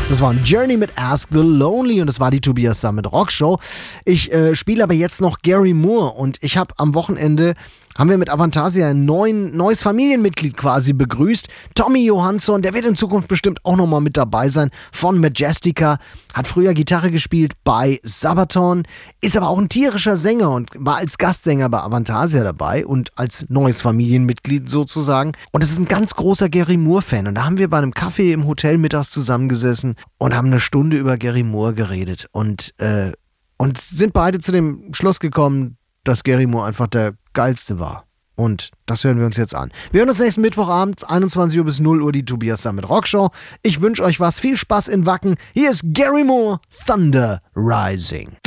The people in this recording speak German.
Das war ein Journey mit Ask the Lonely und das war die Tobias Summit Rockshow. Ich spiele aber jetzt noch Gary Moore und ich habe am Wochenende, haben wir mit Avantasia ein neues Familienmitglied quasi begrüßt. Tommy Johansson, der wird in Zukunft bestimmt auch nochmal mit dabei sein von Majestica, hat früher Gitarre gespielt bei Sabaton, ist aber auch ein tierischer Sänger und war als Gastsänger bei Avantasia dabei und als neues Familienmitglied sozusagen. Und es ist ein ganz großer Gary Moore-Fan und da haben wir bei einem Kaffee im Hotel mittags zusammengesessen und haben eine Stunde über Gary Moore geredet und sind beide zu dem Schluss gekommen, dass Gary Moore einfach der Geilste war. Und das hören wir uns jetzt an. Wir hören uns nächsten Mittwochabend, 21 Uhr bis 0 Uhr, die Tobias Summit Rockshow. Ich wünsche euch was, viel Spaß in Wacken. Hier ist Gary Moore, Thunder Rising.